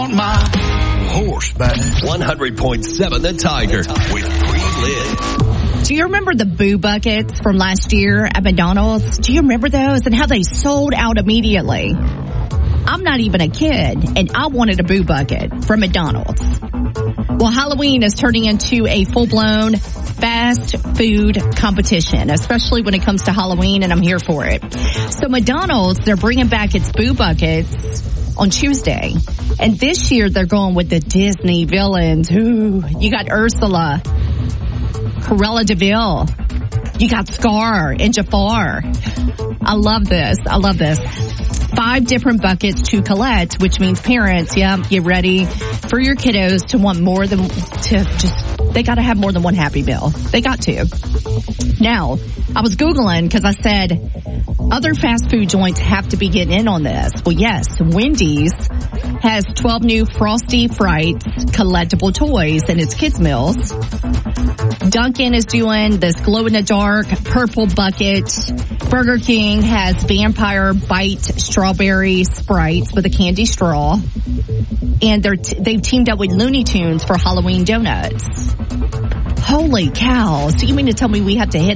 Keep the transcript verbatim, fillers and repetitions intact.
My horseback. one hundred point seven The Tiger with Green Lid. Do you remember the Boo Buckets from last year at McDonald's? Do you remember those and how they sold out immediately? I'm not even a kid, and I wanted a Boo Bucket from McDonald's. Well, Halloween is turning into a full-blown fast food competition, especially when it comes to Halloween, and I'm here for it. So McDonald's, they're bringing back its Boo Buckets on Tuesday. And this year, they're going with the Disney villains. Ooh, you got Ursula, Cruella de Vil. You got Scar and Jafar. I love this. I love this. Five different buckets to collect, which means parents, yeah, get ready for your kiddos to want more than, to just, they got to have more than one Happy Meal. They got to. Now, I was Googling because I said other fast food joints have to be getting in on this. Well, yes, Wendy's has twelve new Frosty Frights collectible toys in its kids' meals. Dunkin' is doing this glow-in-the-dark purple bucket. Burger King has Vampire Bite Strawberry Sprites with a candy straw. And they're t- they've teamed up with Looney Tunes for Halloween donuts. Holy cow. So you mean to tell me we have to hit